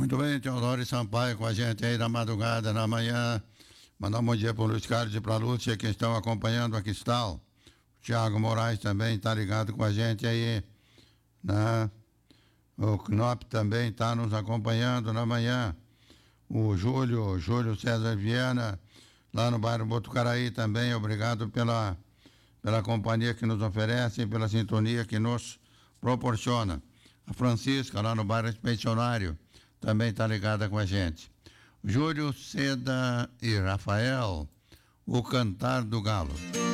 Muito bem, Teodoro Sampaio com a gente aí na madrugada, na manhã. Mandar um bom dia para o Luiz Carlos e para a Lúcia que estão acompanhando aqui está. O Thiago Moraes também está ligado com a gente aí, né? O Knop também está nos acompanhando na manhã. O Júlio César Viana, lá no bairro Botucaraí também, obrigado pela companhia que nos oferece e pela sintonia que nos proporciona. A Francisca, lá no bairro Expedicionário, também está ligada com a gente. Júlio, Seda e Rafael, o Cantar do Galo.